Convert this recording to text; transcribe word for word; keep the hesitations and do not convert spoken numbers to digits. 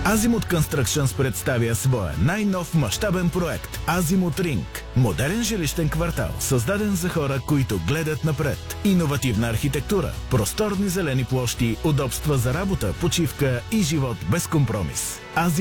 Азимут Constructions представя своя най-нов мащабен проект Азимут Ринг. Модерен жилищен квартал, създаден за хора, които гледат напред. Иновативна архитектура, просторни зелени площи, удобства за работа, почивка и живот без компромис.